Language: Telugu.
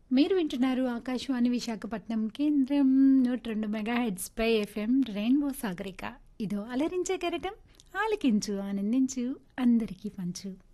మీరు వింటున్నారు ఆకాశవాణి విశాఖపట్నం కేంద్రం 102 మెగాహెడ్స్ పై ఎఫ్ఎం రెయిన్బో సాగరిక. ఇదో అలరించే కెరటం, ఆలకించు ఆనందించు అందరికీ పంచు.